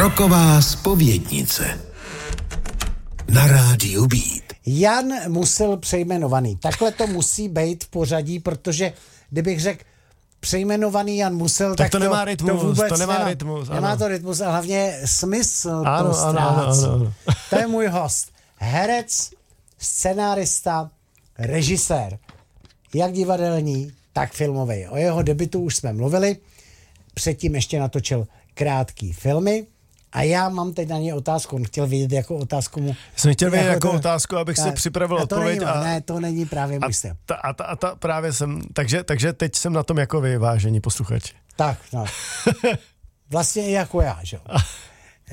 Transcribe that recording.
Roková zpovědnice na rádiu Beat. Jan Musil přejmenovaný. Takhle to musí být v pořadí, protože kdybych řekl přejmenovaný Jan Musil, tak to nemá rytmus, to vůbec to nemá rytmus. Nemá to rytmus a hlavně smysl ano, to ztrácí. Ano. To je můj host. Herec, scenárista, režisér. Jak divadelní, tak filmový. O jeho debutu už jsme mluvili. Předtím ještě natočil krátký filmy. A já mám teď na něj otázku. On chtěl vědět, jako otázku mu... Jsem chtěl vědět jako otázku, abych si připravil odpověď. Ne, to není právě můj styl. A právě jsem... Takže teď jsem na tom jako vy, vážení posluchači. Tak, no. Vlastně i jako já, že?